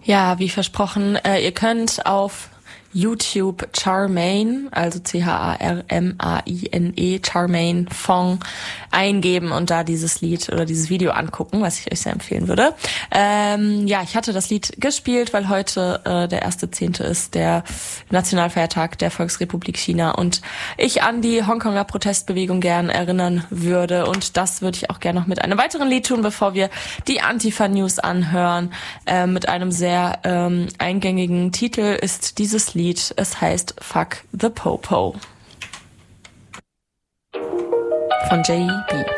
Ja, wie versprochen, ihr könnt auf YouTube Charmaine, also Charmaine, Charmaine Fong eingeben und da dieses Lied oder dieses Video angucken, was ich euch sehr empfehlen würde. Ich hatte das Lied gespielt, weil heute der 1.10. ist, der Nationalfeiertag der Volksrepublik China und ich an die Hongkonger Protestbewegung gern erinnern würde. Und das würde ich auch gerne noch mit einem weiteren Lied tun, bevor wir die Antifa-News anhören. Mit einem sehr eingängigen Titel ist dieses Lied. Es heißt Fuck the Popo von JB.